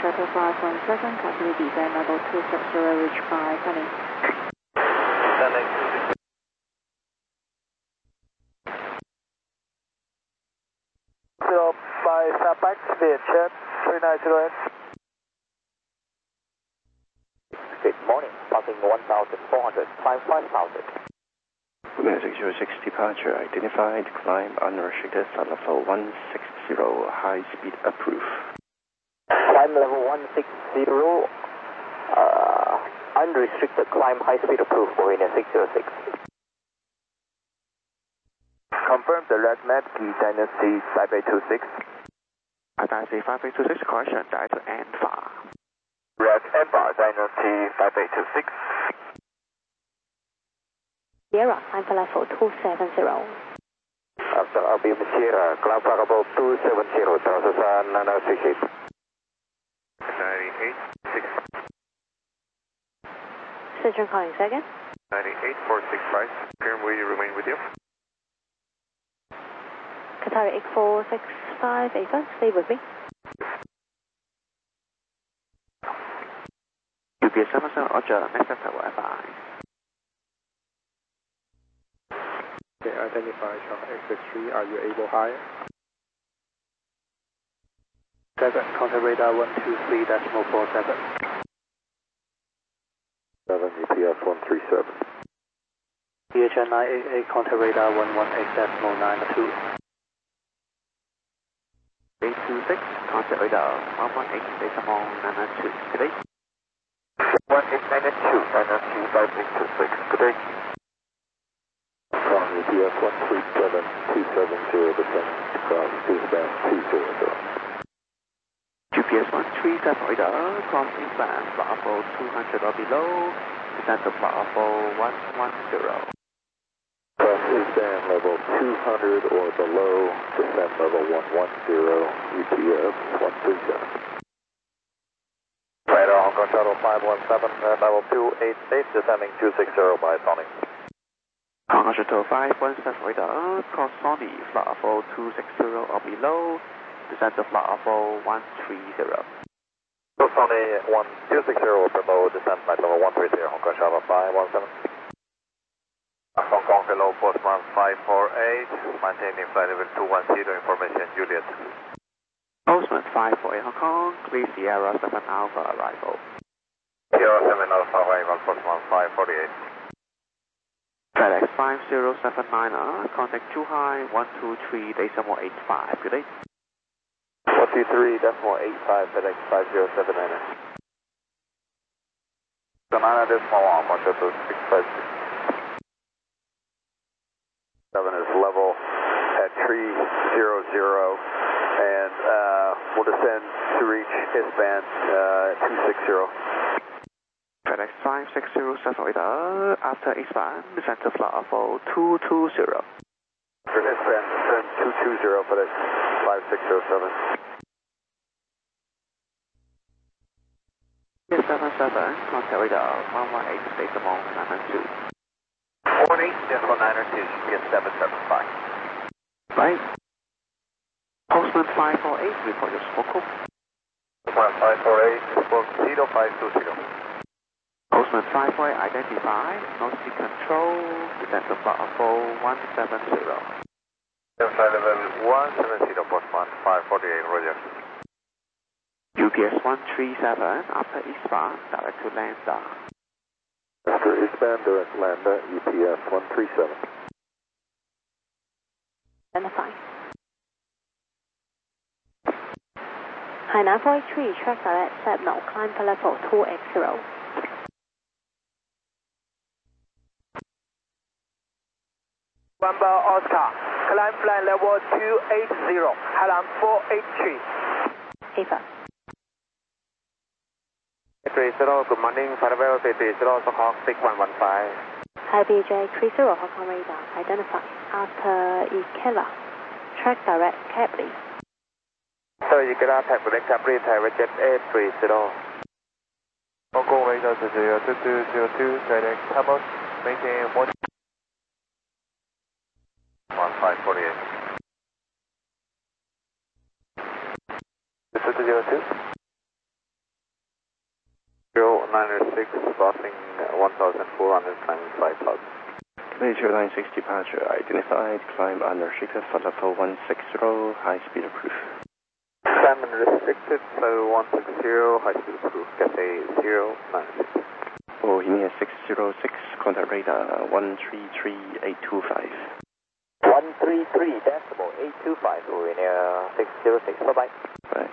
Shuttle 517, copy descent level 260, reach by Sunny. Descending 260. 05 Southbank, speed check, 390 Good morning, passing 1,400, climb 5,000. Six departure identified, climb unrestricted at level 160, high speed approved. Climb level 160, unrestricted climb high speed approved for India 606. Confirm the red Medkey Dynasty 5826. Dynasty 5826, correction, direct to Anfar. Red Ember Dynasty 5826. Sierra, climb for level 270. After RB Sierra, climb for level 270, process Nana 68. 98, 6. Surgeon calling second. 98465, confirm will you remain with you? Qatari 8465, Ava, stay with me. UPS 77, Roger, next step Wi-Fi. Okay, identify Charlie X63, are you able higher? 7, contact radar 123.47. 7 UPS 137. DHN 988, contact radar 118.92. 826, contact radar 118.92. Good day. 1892, Dynasty 5826. Good day. From UPS 137, 270, descend cross eastbound 200. UPS 137 radar, cross eastbound, level 200 or below, descend to level 110. Cross eastbound level 200 or below, descend level 110, UPS 137. Radar Hong Kong Shuttle 517, level 288, descending 260 by Sony. Hong Kong Shuttle 517 radar, cross Sony, level 260 or below, descend to level 130. So Sony 1260 or below, descend by level 130, Hong Kong Shuttle 517. Hong Kong below Postman 548, maintaining flight level 210, information Juliet. Postman 548 Hong Kong, please Sierra 7 Alpha arrival. Sierra 7 Alpha arrival, Postman 548. FedEx 5079, contact Zhuhai 123.85, good day. 123.85, FedEx 5079. Banana decimal 1, Marshall 656. 7 is level at 300 and we'll descend to reach S-band 260. FedEx 5607 radar, after S-band, descend to level 220. For S-band, descend 220, FedEx 5607. Yes, 77, contact radar 118, decimal 992. 48.92, GPS 775. Right. Postman 548, report your smoke. 548, book 0520. Postman 548, identify, nose control, descend to level 170. Flight level 170, Postman 548, Roger. UPS 137, after eastbound, direct to Lambda. After eastbound, direct Lambda, UPS 137. Identify. Hainan 483, track direct, set no, climb for level 280. November Oscar, climb flight level 280, Hainan 483. Ava. 30, good morning, farewell, 30, Hawk 6115. Hi BJ, 30 Hong Kong radar, identify. After Ikela, track direct, Cabley. So you get out at the Capri, Thai Jet 830. Hong Kong radar 2202, direct Hamilton, maintain 1548. 2202. crossing 1,400 climbing 5,000. Glacier Line 6 departure identified, climb unrestricted for level 160, high speed approved. Climb unrestricted, level 160, high speed approved, Cathay 096. Bohemia 606, contact radar 133.825. 133.825, Bohemia 606, bye-bye. Bye.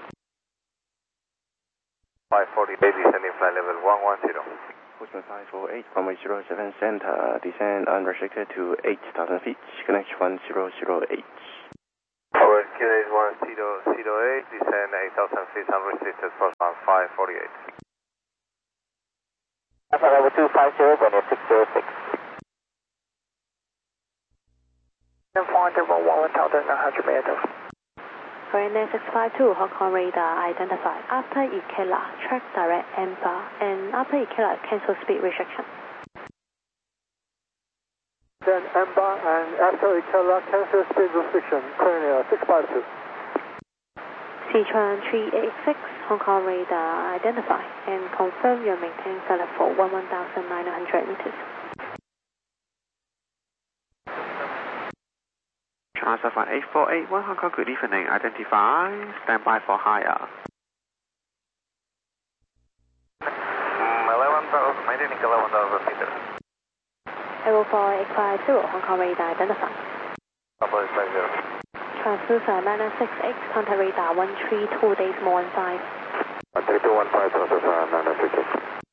540, descending flight level 110. Postman 548, runway 07 center, descend unrestricted to 8,000 feet, connect 1008. Our QA 1008, descend 8,000 feet unrestricted, Postman 548. Alpha level 250, Bohemia 606. Informer 1,100 meters. Korean 652, Hong Kong radar identified. After Ikela, track direct EMPA, and after Ikela, cancel speed restriction. Then EMPA and after Ikela, cancel speed restriction, Korean 652. Sichuan 386, Hong Kong radar identified, and confirm you maintain flight level 11,900 meters. China 848, Hong Kong, good evening, identify, stand by for higher. 11,000, maintaining 11,000 meters. Aero 4850, Hong Kong radar identified. Papa is 50. Translucent 968, contact radar 132 decimal 15. 13215, transfer 966.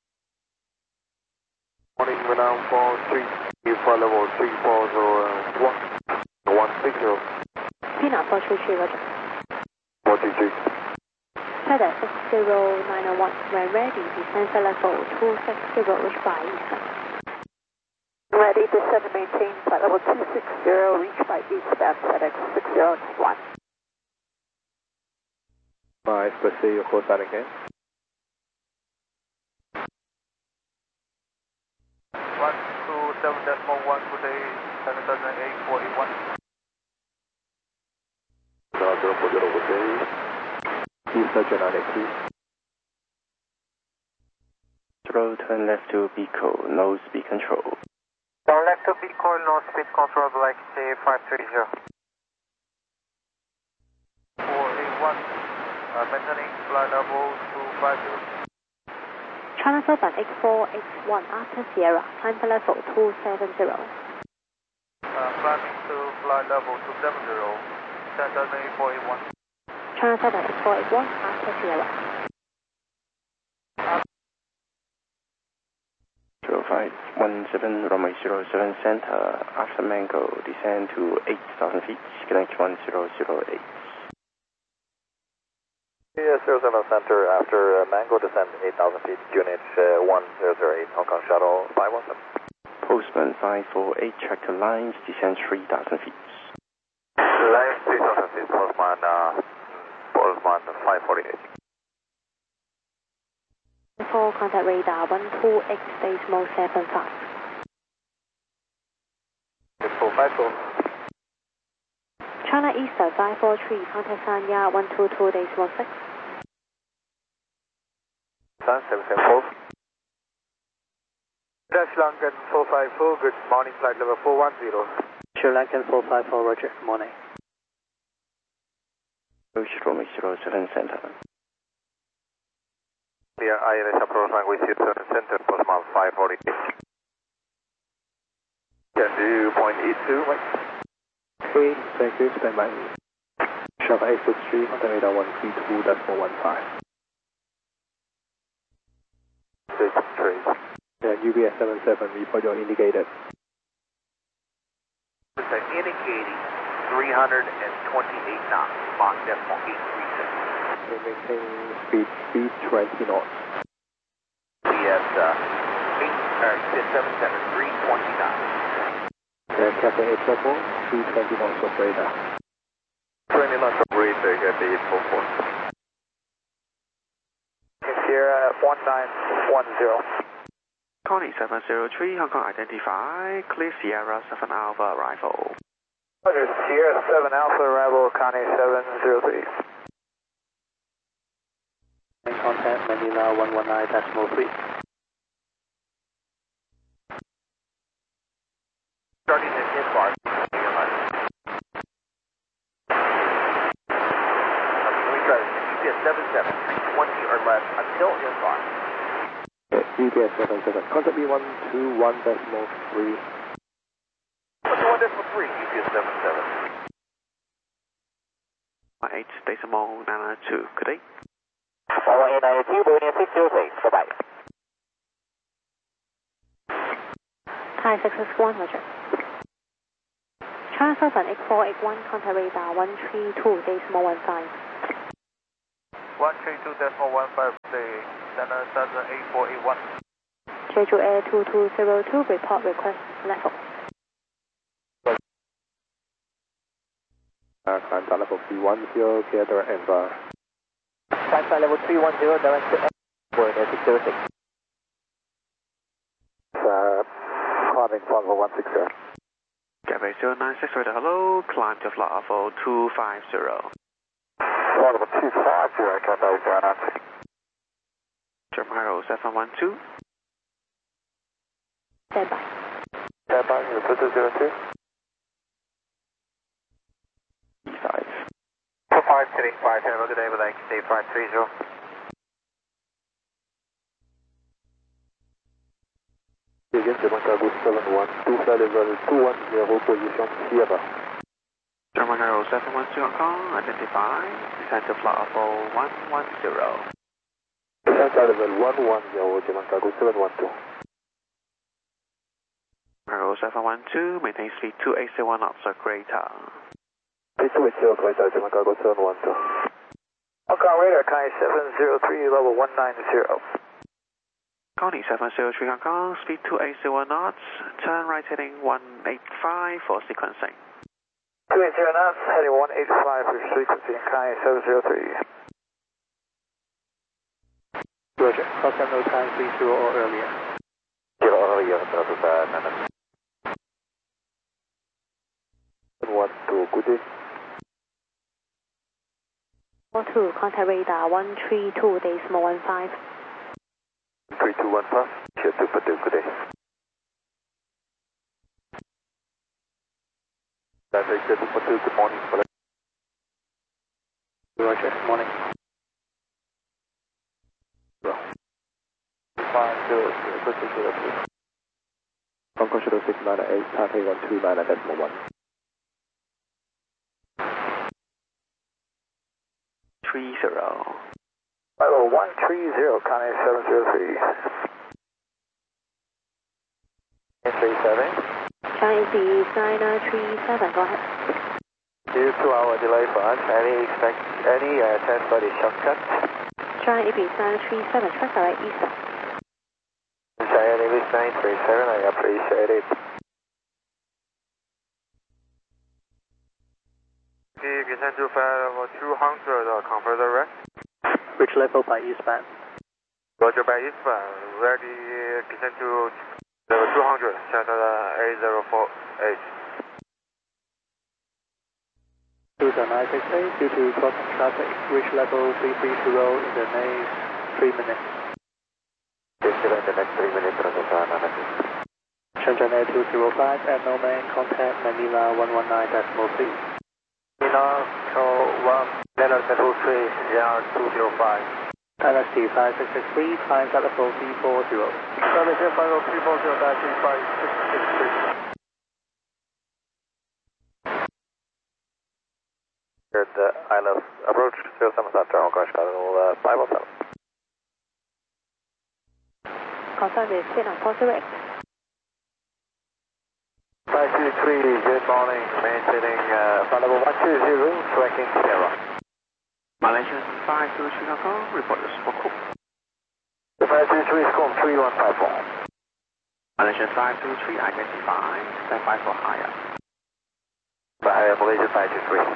Morning, Vietnam 43, flight level 3401. 160. Pina 433, roger. 433. Feather 60901, when ready, descend flight level 260, reach by eastbound. Ready, descend and maintain flight level 260, reach by eastbound, FedEx 6091. Nice, let's see your call sign again. 127.1, good day, 7,841. 040, good day. Easter Generic, please. Throw turn left to Pico, no speed control. Turn left to Pico, no speed control, like say 530. 481, maintaining flight level 250. China Southern X4X1 after Sierra, climb flight level 270. Climbing to flight level 270, 10,841. China Southern X4X1 after Sierra. 0517, runway 07 center, after Mango, descend to 8,000 feet, connect 1008. Yes, 07 center, after Mango, descend 8,000 feet, unit 1008, Hong Kong Shuttle 517. Postman 548, track to lines, descend 3,000 feet. Line 3,000 feet, Postman 548. For contact radar 128 decimal 75. 450. China Eastern 543, contact Sanya 122 decimal 6. Sun 774. Dash Lankan 454, good morning, flight level 410. Sri Lankan 454, roger, good morning. Approach runway 07 center. Clear ILS approach runway 07 center, Postman 548. Can do 0.82, wait. Okay, thank you, stand by. Sharp 863, contact radar 132.415. Trace. Yeah, UBS 77, report your indicated. Indicating 328 knots, Mach decimal 836. We maintain speed 20 knots. Yes, 329. And Cathay 844, 320 knots of radar. 20 knots of radar, Cathay 844. Sierra 1910. Connie 703, Hong Kong identify, clear Sierra 7 Alpha arrival. Roger, Sierra 7 Alpha arrival, Connie 703. Contact Manila 119.3. UPS 77, 20 or less until you're gone. UPS 77, contact me 121.3. 121.3, UPS 77. 8.992, good day. 11892, Boeing 606, bye-bye. Thai 661, Roger. China Southern X481, contact radar 132.15. 132.15, China Southern 8481. Jeju Air 2202, report request level. Climb down level 310, clear direct and bar. Climb level 310, direct to Boeing 606. Climbing flight level 160. Gateway 096 radar, hello, climb to flight level 250. Flight level 250, contact ground. German 712. Stand by. Stand by, you're 2202. 5. 45, today 5, have a good day with XD 530. Again, German Cargo 71, 2 flight level 210, position Sierra. German 712 Hong Kong, identify, descend to flight level 110. Descent flight level 110, German Cargo 712. Cargo 712, maintain speed 281 knots or greater. 280, greater, German Cargo 712. Hong Kong radar, Kai 703, level 190. Connie 703 Hong Kong, speed 280 knots, turn right heading 185 for sequencing. 280 knots, heading 185 for frequency, Kai 703. Roger, cross no time 30 or earlier. Earlier, that's bad. 112, good day. 42, contact radar 132.15. 3215, share 242, good day. That's 242, good morning. Roger, morning. 502. Hong Kong Shuttle 698, Taipei 129.1. 30. Level 130, Connie 703. 37. China is 937, go ahead. Due to our delay for us, any transport is shortcut. China is 937, track direct eastern. China is 937, I appreciate it. Descend to flight level 200, confirm the rest. Which level by eastbound? Roger, by eastbound, ready, descend to level 200, Channel 8048. Cruiser 968, due to crossing traffic, reach level 330 in the next 3 minutes. In the next 3 minutes, Shenzhen Air 205, at no man, contact Manila 119.3. Leonard Metal 3, 205. LST 5663, times at level 340. Level 340, that's 5663. At Isle of approach 07 Hong Kong Shuttle 507. Confirm is fit on course direct. 523, good morning, maintaining flight level 120, tracking Sierra. Malaysian 523 Hong Kong, report your support call. The 523 is called 3154. Malaysian 523, identify, stand by for higher. Malaysian 523.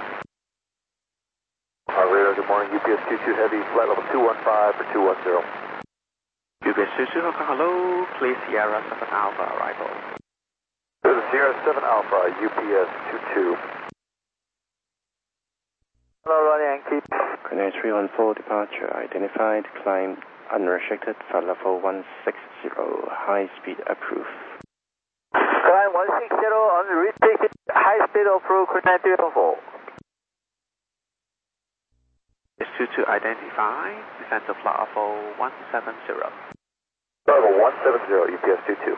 Radar, good morning, UPS 22 Heavy, flight level 215 for 210. UPS 22 Hong Kong, hello, please Sierra 7 Alpha arrival. This is Sierra 7 Alpha, UPS 22. Hello, Ronnie Yankee. Canary 314 departure identified, climb unrestricted, flight level 160, high speed approved. Climb 160, unrestricted, high speed approved, Canary 314. 22 identified, descent to flight level 170. Level 170, UPS 22.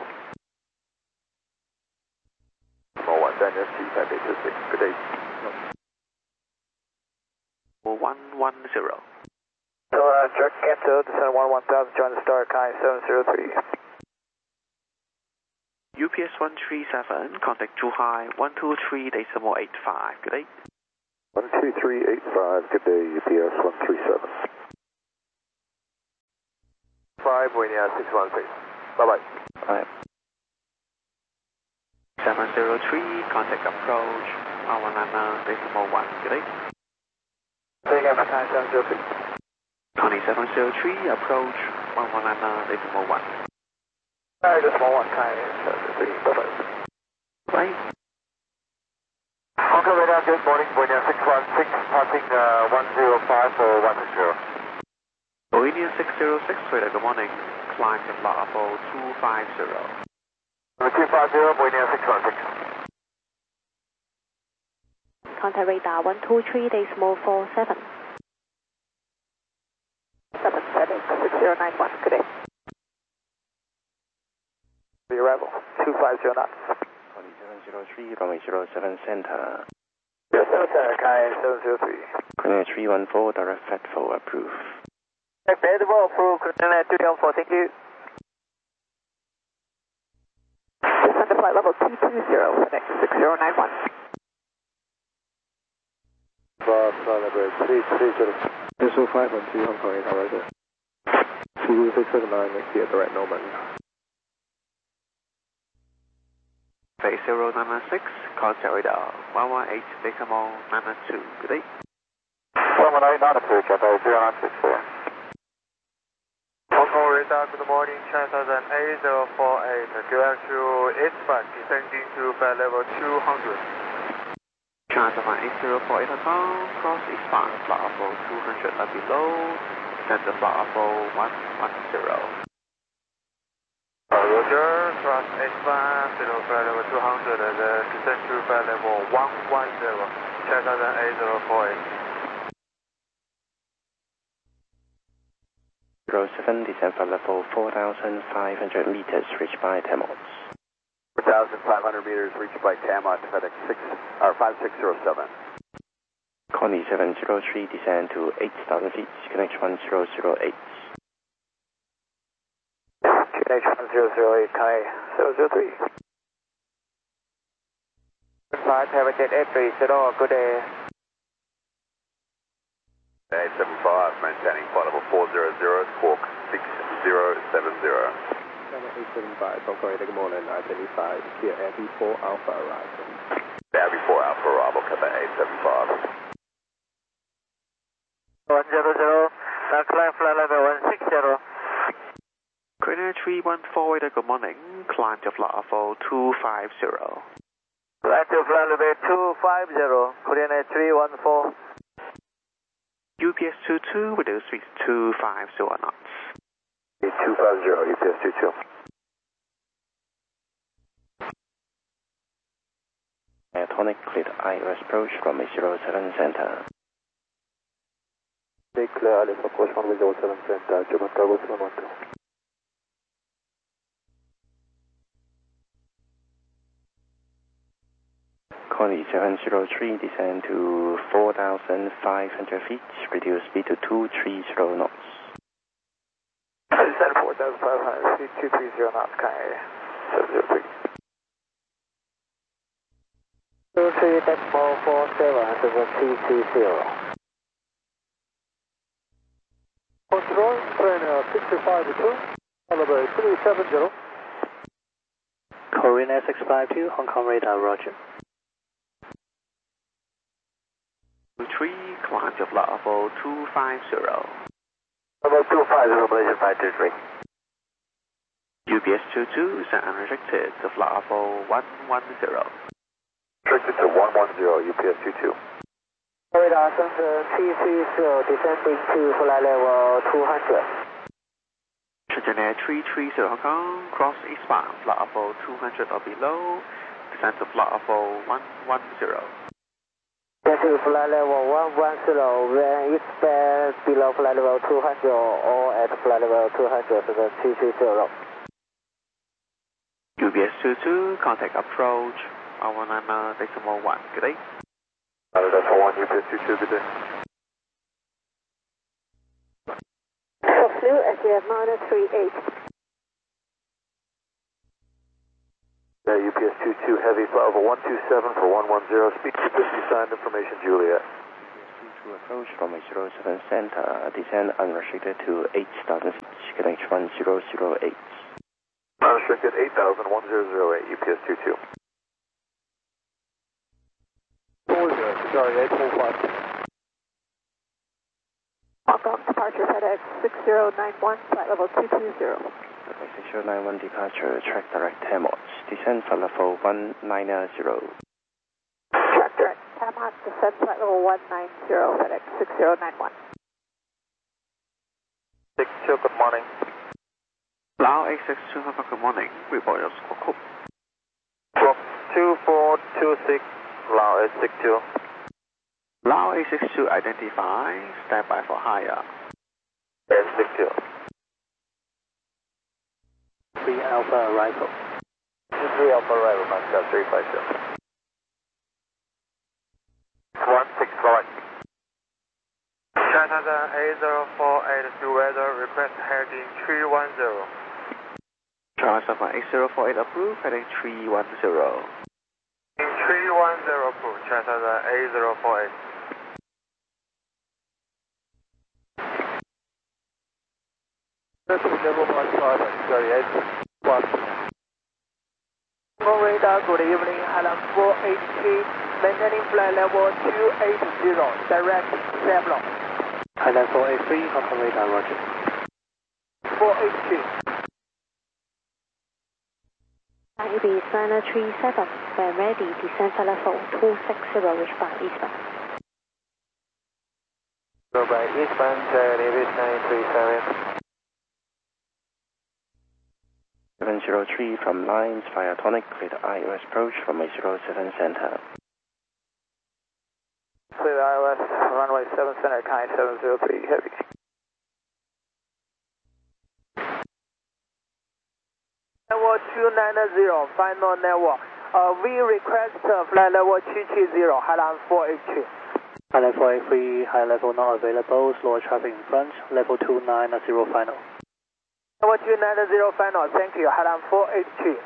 Number 1, Daniel C, Taipei 26. Good day. 110. So, check cancel, descend 1000, join the star, Kai 703. UPS 137, contact too high, 123.85. Good day. 12385, good day, UPS 137. 5, Buena 613. Bye-bye. Bye. 703, contact approach, 119.1. Good day. Say again for Kai 703. 2703, approach, 119.1. Alright, decimal 1, Kai 703. Bye-bye. Bye. Okay, radar, good morning, Buena 616, passing 105 for 160. Bohemian 606, radar, good morning. Climb to flight level 250. 250, Buena 616. Contact radar 123.47. 776-6091, good day. The arrival, 250 knots. 2703, runway 07 center. Yes, center, Kai 703. Coordinate 314, direct flight for approve. Available for coordinate 314, thank you. Descend to flight level 220, FedEx 6091. Flight level 330. Visual 512, Hong Kong 8 hours. CU679, next year, direct Norman. Base 096, contact radar 118.92. Good day. 118, not approved, Cafe 0964. Hong Kong radar, good morning, China 8048, direction eastbound, descending to flight level 200. China 8048 Hong Kong, cross eastbound, flight level 200 and below, descend to flight level 110. Roger, cross eastbound, below flight level 200 and descend to flight level 110, China 8048. 07, descend flight level 4,500 meters, reached by Tamils. 4,500 meters reached by Tamot, FedEx 5607. Connie 703, descend to 8,000 feet, connection 1008. Connection 1008, Kai 703. 5, Habitat 830, good day. 875, maintaining flight level 400, squawk 6070. 7875, Hong Kong 8, good morning, identified, here Abbey 4 Alpha arrival. Abbey 4 Alpha arrival, Quebec 875. 100, climb flight level 160. Coordinate 314, radar, good morning. Climb to flight level 250. Climb to flight level 250, coordinate 314. UPS 22, reduce speed 250 knots. 250, UPS 22. Diatonic cleared IOS approach, runway 07 center. Clear ILS approach, runway 07 center, German Cargo 712. Connie 703, descend to 4,500 feet, reduce speed to 230 knots. Descend 4,500 feet, 230 knots, Kai 703. 23 decimal 47, this is 220. Control, train 652, level 370. Korean 652, Hong Kong radar, roger. 23, climb to flight level 250. Level 250, Malaysia 523. UPS 22 is unrestricted to flight level 110. Restricted to 110, UPS 22. Radar center 330, descending to flight level 200. Shenzhen 330 Hong Kong, cross eastbound, flight level 200 or below, descend to flight level 110. To flight level 110, when expand below flight level 200 or at flight level 200, so the 230. UPS 22, contact approach, 199.1, good day. That's 1 UPS 22, good day. Foxloo, SDF -38. UPS 22 heavy, flight over 127 for 110, speed 250, signed information Juliet. To approach from a 07 center, descend unrestricted to 8,000 feet, connect 1008. Unrestricted 8,000, 1008, UPS 22. 40, sorry, 845. Hong Kong departure FedEx 6091, flight level 220. FedEx 6091 departure, track direct Tamos, descend for level 190. Track direct Tamos, descend flight level 190, FedEx 6091. 62, good morning. Lao 862 Hong Kong, good morning. Report your squawk code. Squawk 2426, Lao 862. Lao 862, identify, stand by for higher. 862. 3 Alpha arrival. 3 Alpha arrival, Moscow 357. 165. China 8048 to weather, request heading 310. Charles 8048 approved, heading 310. 310 approved, China 8048. Level 15, sorry, 81. Radar, good evening, Highland 483, maintaining flight level 280, direct Zebulon. Highland 483, Hong Kong radar, roger. 483. IB China 37, when ready, descend for level 260, reach by eastbound. Go by eastbound, Davis 937. 703 from lines via tonic with IOS approach from a 07 center. Clear IOS, runway 7 center, kind 703, heavy. Level 290, final network. We request flight level 220, Highland 483. Highland 483, high level not available, slower traffic in front, level 290 final. Level 290 final, thank you, Highland 483.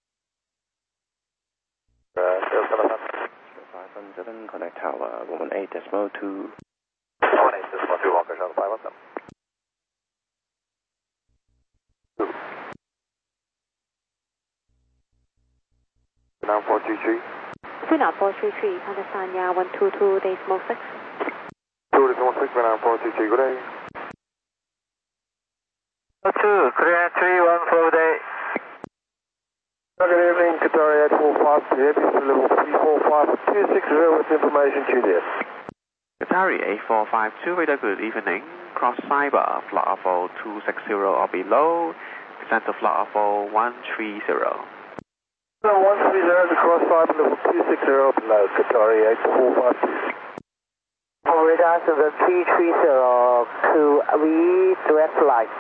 517, connect tower, 18.2. 18.2, Walker Shuttle 517. Now 433. Vietnam 433, contact Sanya 122.6. 216, Vietnam 433, good day. 2, clear 314 day. Good evening, Qatar 845, Airfield level 345, 260 with information Juliet. Qatari 8452, radar, good evening. Cross cyber, flight level 260 or below, descend to flight level 130. 130 to cross 5 level 260 below, Qatari 8452. Radar 7330 to redirect flight.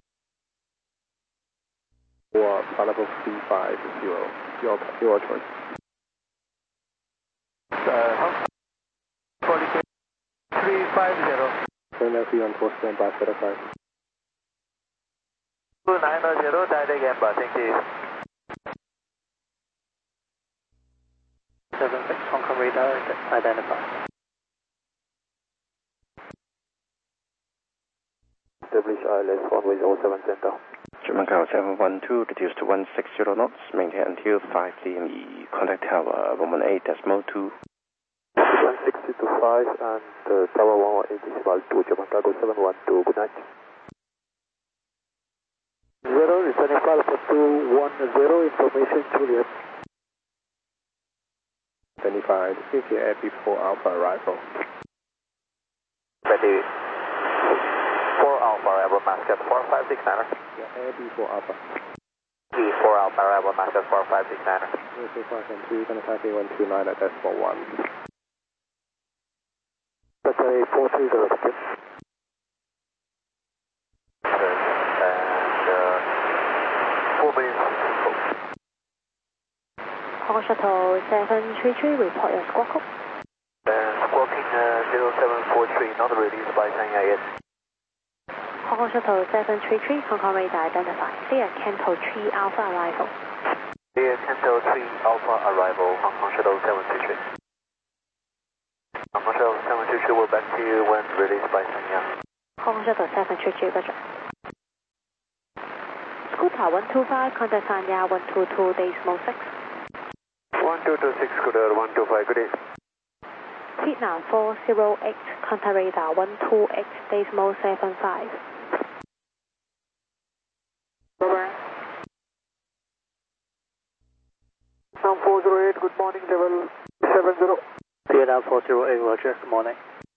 Or level 350, your choice. 350. Philadelphia on 4 standby, certified. 290, direct Gamba, thank you. 76 Hong Kong radar identified. Establish ILS 1 center. German Cow 712, reduced to 160 knots, maintain until 5 DME, contact tower 118.2. 160 to 5 and tower 118.2, German Cargo 712, good night. 0, returning flight for 210, information Juliet. 25, CTA before Alpha arrival. Ready. 4 Alpha arrival, Mascot 4569er. Yeah, air before Alpha. 4 Alpha arrival, Mascot 4569er. 05 and 2, gonna type in 129 at decimal 1. Delta 430, thank you. And 4 minutes to go. Hong Kong Shuttle 733, report your squawk code. Squawking 0743, not released by China yet. Hong Kong Shuttle 733, Hong Kong radar identified. Clear Canto 3 Alpha arrival. Clear Canto 3 Alpha arrival, Hong Kong Shuttle 733. Hong Kong Shuttle 733 will back to you when released by China. Hong Kong Shuttle 733, roger. Scooter 125, contact Sanya 122, decimal 6. 1226, Scooter 125, good day. Vietnam 408, contact radar 128, decimal 75. Over. Vietnam 408, good morning, level 70. Vietnam 408, roger, good morning.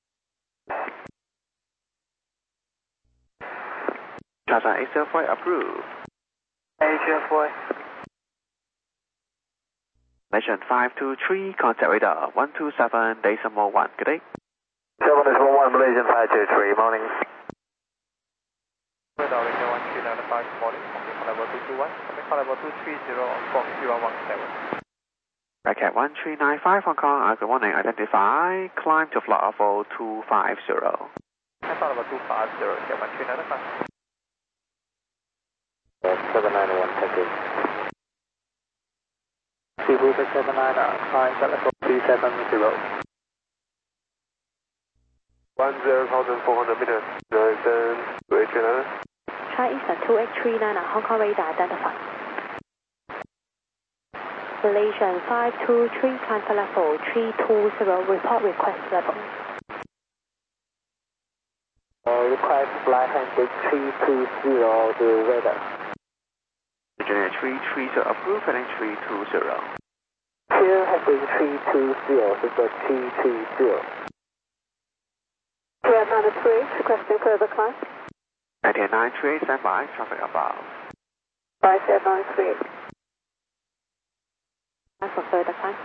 Charter Asia flight approved. Asia flight. Mission 523, contact radar 127, decimal 1, good day. 7.1 Malaysian 523, morning. Radar 1395, morning. Level 221, level 230 on Fox 0117. Racket 1395, Hong Kong, good morning, identify, climb to flight level 250. Level 250, get 1395. 791, thank you. Cebu 679, climb at level 370. 10,400 meters, direction to H11. China Eastern 2839, Hong Kong radar identified. Malaysian 523, climb to level 320, report request level. Request flight heading 320 to radar. Engineer 330 approved, heading 320. Here heading 320, this is 330. Clear 93, requesting further climb. 938, stand by, traffic above. 5793. For further climb.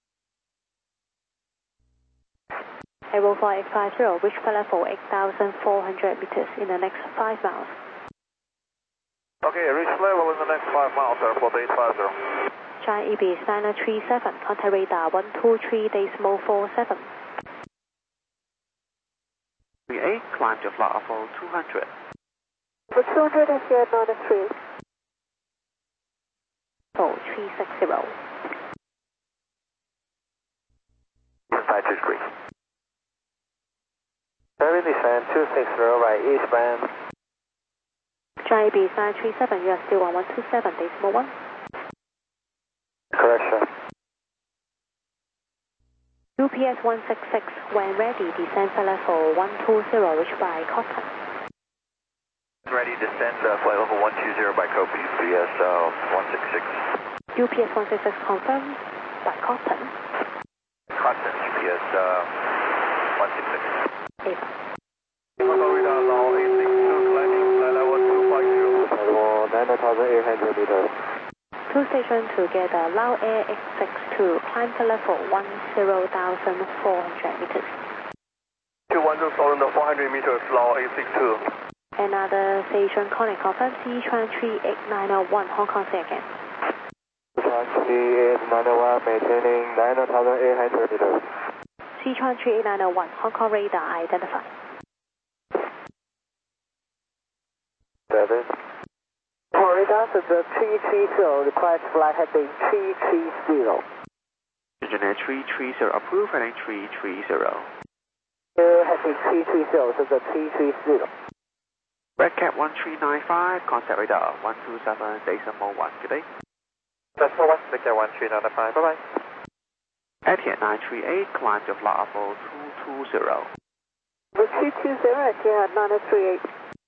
Aero 4850, reach flight level 8,400 meters in the next 5 miles. Okay, reach level in the next 5 miles, airport 850. China EBS 937, contact radar 123, decimal 47. 38, climb to flight level 200. For 200 and here 93. Oh, 360. 523. Very descend 260 right eastbound. China EBS 937, you are still 1127, decimal 1. Correction. UPS 166, when ready, descend flight level 120, reach by Cotton. Ready to descend flight level 120 by Cope, UPS 166. UPS 166 confirmed by Cotton. Cotton, UPS 166. Ava. Hong radar now 862, climbing flight level 250. Level 9,800 meters. 2 stations together, Lao Air X62, climb to level 10,400 meters. 210,400 meters, Lao 862. Another station calling confirm Sichuan 38901, Hong Kong, say again. Sichuan 38901, maintaining 9,800 meters. Sichuan 38901, Hong Kong radar identified. 7. Radar to the 330, request flight heading 330. Engineer 330 approved, heading 330. Here heading 330, to the 330. Red Cap 1395, contact radar 127, decimal 1, good day. Decimal 1, Red Cap 1395, bye-bye. Etihad 938, climb to flight level 220. For 320, Etihad 938.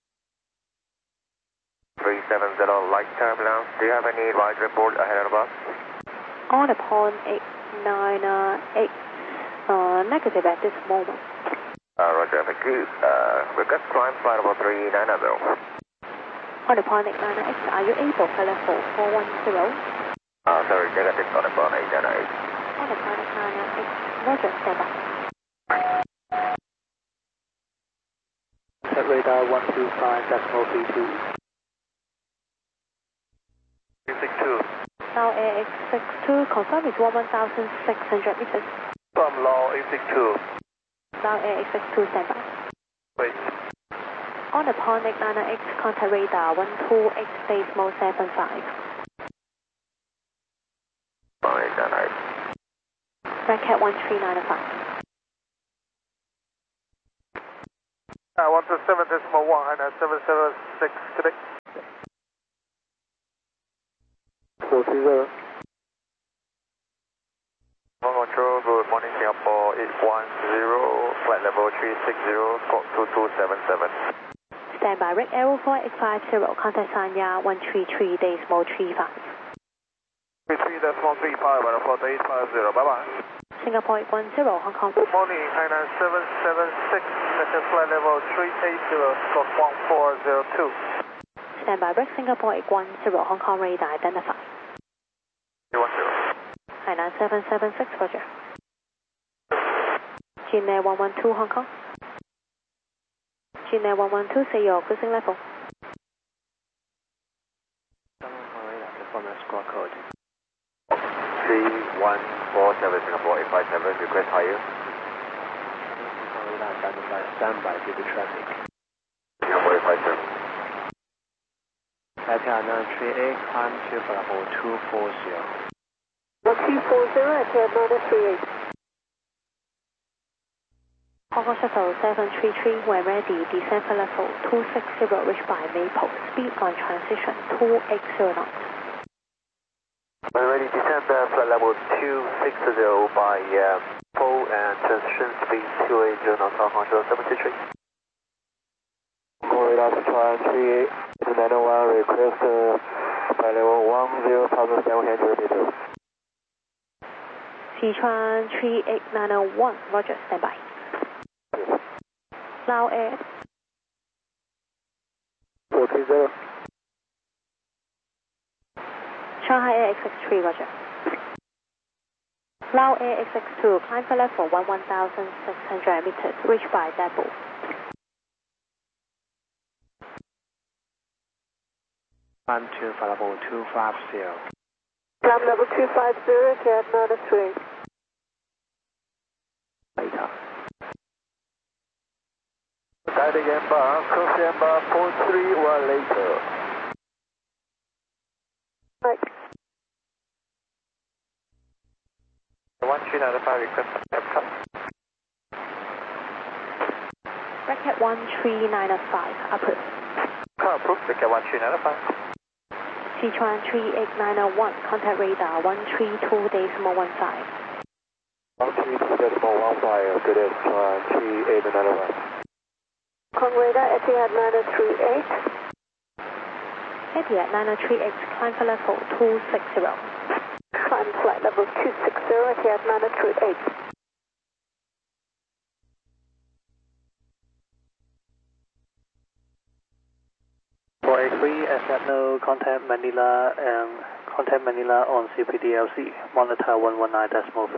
370, light turbulence. Do you have any light report ahead of us? On upon 898, negative at this moment. Roger, thank you. Request climb flight level 390. On upon 898, are you able for level 410? Sorry, negative on upon 898. On upon 898, roger, stand by. 125.32. 862. Now AX62, confirm is 1,600 meters. From low 862. Now AX62, standby. Wait. On the Ponic 9X, contact radar 128.75. Alright, alright. Racket 1395. 127.1 and 776 today. 430. Control, good morning, Singapore 810, flight level 360, squawk 2277. Standby, Rick Aero 4850, contact Sanya 133.35. 33.35 and 4850, bye-bye. Singapore 810, Hong Kong. Good morning, Hainan 776, second flight level 380, squawk 1402. Standby, Rick Singapore 810, Hong Kong radar identified. 310. Hainan 776, roger. Gmail 112, Hong Kong. Gmail 112, say your cruising level. Performance squawk code. 3147 Singapore 857, request higher. Radar identified, standby due to traffic. Singapore 857. Etihad 938, climb to level 240. 240, Etihad 938. Hong Kong Shuttle 733, when ready, descend for level 260, reach by Maple, speed on transition 280 knots. When ready, descend flight level 260 by pole and transition speed 280 knots, Hong Kong Shuttle 733. Radar Sichuan 38-901, request flight level 10,700 meters. Sichuan 38901, roger, standby. Now air. 430. Shanghai AX63, roger. Lao AX62, climb for level 1,600 meters, reach by depot. Climb to level 250. Climb level 250, Etihad 938. Later. Guiding embark, cross embark 431 later. Right. 1395, request Epcot. Racket 1395, approved. Car approved, Racket 1395. Sichuan 38901, contact radar 132.15. 132.15, good day, 3891. Hong Kong radar, Etihad 938. Etihad 938, climb for level 260. Climb flight level 260, Etihad 938. Contact Manila on CPDLC, monitor 119.3.